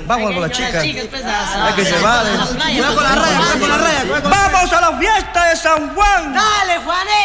Vamos con la chica. Hay que llevarle. Cuidado con la raya, cuidado con la raya. ¡Vamos a la fiesta de San Juan! Dale, Juanito.